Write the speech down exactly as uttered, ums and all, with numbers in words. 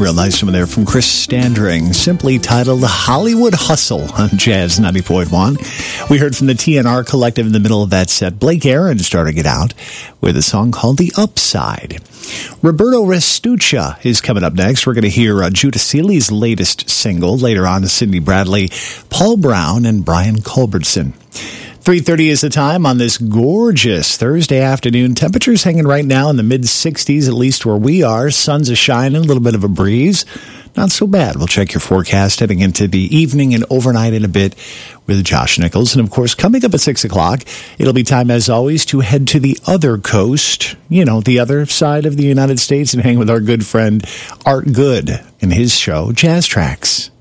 Real nice one there from Chris Standring, simply titled Hollywood Hustle on Jazz ninety point one. We heard from the T N R Collective in the middle of that set. Blake Aaron starting it out with a song called The Upside. Roberto Restuccia is coming up next. We're going to hear uh, Judah Seeley's latest single. Later on, Sidney Bradley, Paul Brown, and Brian Culbertson. three thirty is the time on this gorgeous Thursday afternoon. Temperatures hanging right now in the mid-sixties, at least where we are. Sun's a shining, a little bit of a breeze. Not so bad. We'll check your forecast heading into the evening and overnight in a bit with Josh Nichols. And, of course, coming up at six o'clock, it'll be time, as always, to head to the other coast, you know, the other side of the United States, and hang with our good friend Art Good in his show, Jazz Tracks.